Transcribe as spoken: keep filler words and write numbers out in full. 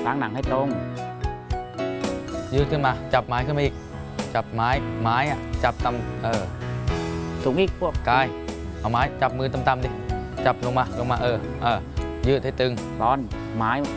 ล้างหนังให้ตรงยืดขึ้นมาจับไม้ขึ้นมาอีกจับไม้ไม้อะจับตำเออสูงอีกพวกกายเอาไม้จับมือต่ำๆดิจับลงมาลงมาเออเออยืดให้ตึงร้อนไม้